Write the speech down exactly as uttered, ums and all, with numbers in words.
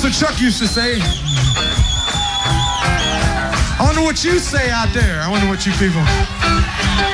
That's what Chuck used to say. I wonder what you say out there. I wonder what you people...